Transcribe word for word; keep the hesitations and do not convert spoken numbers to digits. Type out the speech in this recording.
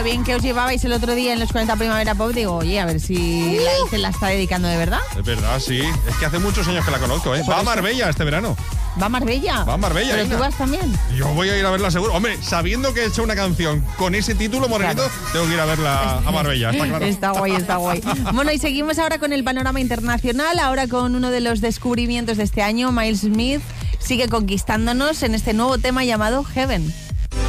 Bien que os llevabais el otro día en los cuarenta Primavera Pop, digo, oye, a ver si la Ilse la está dedicando de verdad. Es verdad, sí. Es que hace muchos años que la conozco, ¿eh? Va a Marbella este verano. ¿Va a Marbella? Va a Marbella. ¿Pero Ina. tú vas también? Yo voy a ir a verla seguro. Hombre, sabiendo que he hecho una canción con ese título, Morenito, claro, tengo que ir a verla a Marbella, está claro. Está guay, está guay. Bueno, y seguimos ahora con el panorama internacional, ahora con uno de los descubrimientos de este año. Miles Smith sigue conquistándonos en este nuevo tema llamado Heaven.